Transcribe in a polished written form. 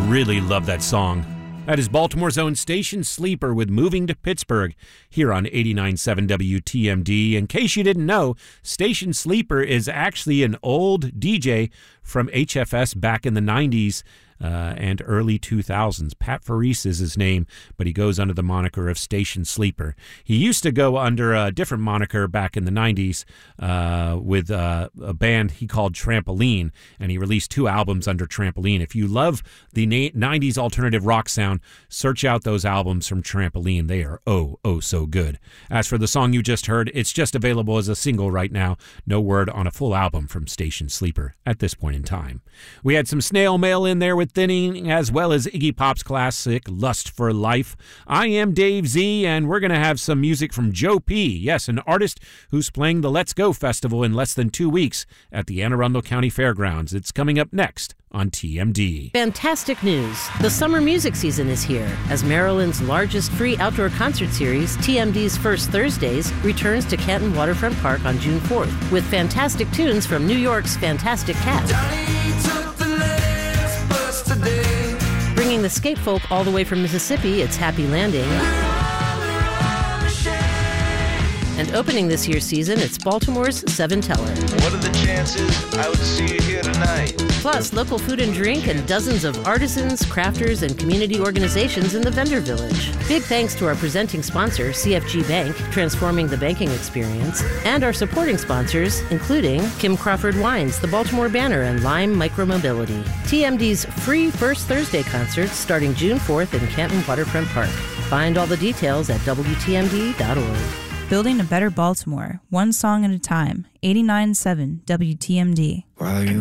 really love that song. That is Baltimore's own Station Sleeper with Moving to Pittsburgh here on 89.7 WTMD. In case you didn't know, Station Sleeper is actually an old DJ from HFS back in the 90s and early 2000s. Pat Faris is his name, but he goes under the moniker of Station Sleeper. He used to go under a different moniker back in the 90s with a band he called Trampoline, and he released 2 albums under Trampoline. If you love the 90s alternative rock sound, search out those albums from Trampoline. They are oh so good. As for the song you just heard, it's just available as a single right now. No word on a full album from Station Sleeper at this point in time. We had some snail mail in there with Thinning, as well as Iggy Pop's classic Lust for Life. I am Dave Z, and we're going to have some music from Joe P. Yes, an artist who's playing the Let's Go Festival in less than 2 weeks at the Anne Arundel County Fairgrounds. It's coming up next on TMD. Fantastic news. The summer music season is here as Maryland's largest free outdoor concert series, TMD's First Thursdays, returns to Canton Waterfront Park on June 4th with fantastic tunes from New York's Fantastic Cat. Bringing the skate folk all the way from Mississippi, it's Happy Landing. And opening this year's season, it's Baltimore's Seven Teller. What are the chances I would see you here tonight? Plus, local food and drink and dozens of artisans, crafters, and community organizations in the vendor village. Big thanks to our presenting sponsor, CFG Bank, transforming the banking experience, and our supporting sponsors, including Kim Crawford Wines, the Baltimore Banner, and Lime Micromobility. TMD's free First Thursday concerts starting June 4th in Canton Waterfront Park. Find all the details at WTMD.org. Building a better Baltimore, one song at a time. 89.7 WTMD.